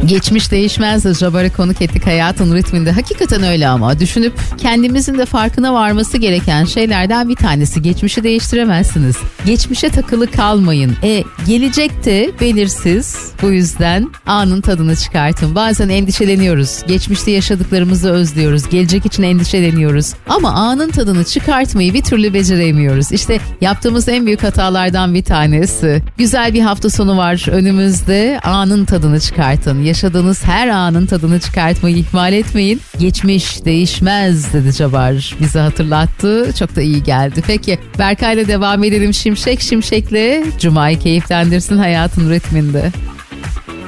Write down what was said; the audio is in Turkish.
Geçmiş değişmez de Jabbar'ı konuk ettik hayatın ritminde. Hakikaten öyle ama düşünüp kendimizin de farkına varması gereken şeylerden bir tanesi. Geçmişi değiştiremezsiniz. Geçmişe takılı kalmayın. Gelecek de belirsiz. Bu yüzden anın tadını çıkartın. Bazen endişeleniyoruz. Geçmişte yaşadıklarımızı özlüyoruz. Gelecek için endişeleniyoruz. Ama anın tadını çıkartmayı bir türlü beceremiyoruz. İşte yaptığımız en büyük hatalardan bir tanesi. Güzel bir hafta sonu var önümüzde. Anın tadını çıkartın. Yaşadığınız her anın tadını çıkartmayı ihmal etmeyin. Geçmiş değişmez dedi Jabbar. Bize hatırlattı. Çok da iyi geldi. Peki Berkay'la devam edelim Şimşek Şimşek'le. Cuma'yı keyiflendirsin hayatın ritminde.